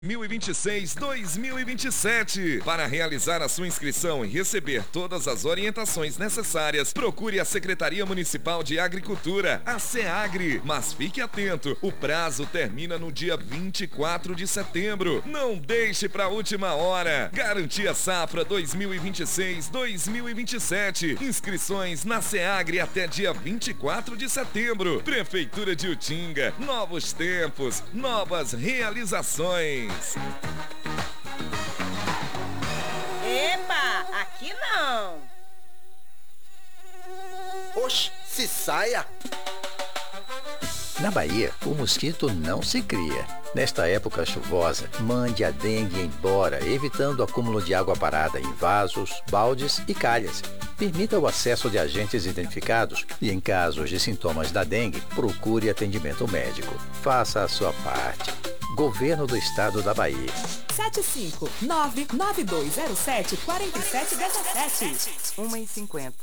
2026-2027. Para realizar a sua inscrição e receber todas as orientações necessárias, procure a Secretaria Municipal de Agricultura, a SEAGRE. Mas fique atento, o prazo termina no dia 24 de setembro. Não deixe para a última hora. Garantia Safra 2026-2027. Inscrições na SEAGRE até dia 24 de setembro. Prefeitura de Utinga, novos tempos, novas realizações. Epa, aqui não. Oxe, se saia. Na Bahia, o mosquito não se cria. Nesta época chuvosa, mande a dengue embora, evitando o acúmulo de água parada em vasos, baldes e calhas. Permita o acesso de agentes identificados e, em casos de sintomas da dengue, procure atendimento médico. Faça a sua parte. Governo do Estado da Bahia. 759-9207-4717. 1h50.